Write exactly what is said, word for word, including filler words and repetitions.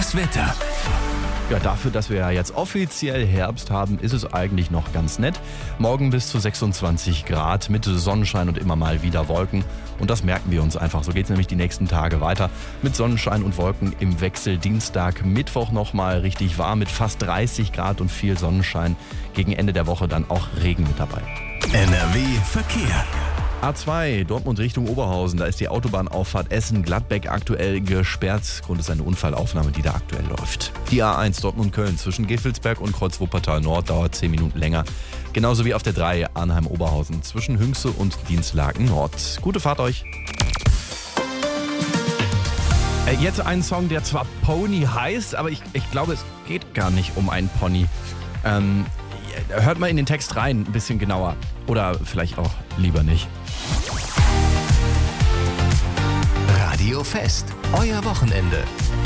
Das Wetter. Ja, dafür, dass wir ja jetzt offiziell Herbst haben, ist es eigentlich noch ganz nett. Morgen bis zu sechsundzwanzig Grad mit Sonnenschein und immer mal wieder Wolken. Und das merken wir uns einfach. So geht es nämlich die nächsten Tage weiter. Mit Sonnenschein und Wolken im Wechsel. Dienstag, Mittwoch nochmal richtig warm mit fast dreißig Grad und viel Sonnenschein. Gegen Ende der Woche dann auch Regen mit dabei. N R W Verkehr. A zwei, Dortmund Richtung Oberhausen. Da ist die Autobahnauffahrt Essen-Gladbeck aktuell gesperrt. Grund ist eine Unfallaufnahme, die da aktuell läuft. Die A eins Dortmund-Köln zwischen Gevelsberg und Kreuz-Wuppertal-Nord dauert zehn Minuten länger. Genauso wie auf der drei Arnheim-Oberhausen zwischen Hünxe und Dienstlaken-Nord. Gute Fahrt euch. Äh, jetzt ein Song, der zwar Pony heißt, aber ich, ich glaube, es geht gar nicht um einen Pony. Ähm, hört mal in den Text rein, ein bisschen genauer. Oder vielleicht auch lieber nicht. Radio Fest, euer Wochenende.